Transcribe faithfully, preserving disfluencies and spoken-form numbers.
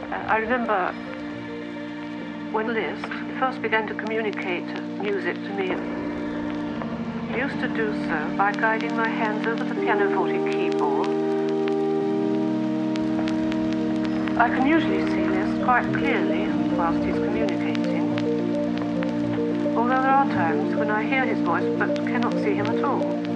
Uh, I remember when Liszt first began to communicate music to me, he used to do so by guiding my hands over the pianoforte keyboard. I can usually see Liszt quite clearly whilst he's communicating, although there are times when I hear his voice but cannot see him at all.